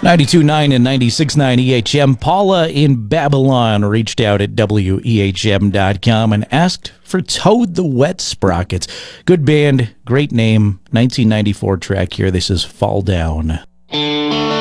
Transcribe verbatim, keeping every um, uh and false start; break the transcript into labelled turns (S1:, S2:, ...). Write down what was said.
S1: ninety-two point nine and ninety-six point nine E H M. Paula in Babylon reached out at W E H M dot com and asked for Toad the Wet Sprockets. Good band, great name, nineteen ninety-four track here. This is Fall Down.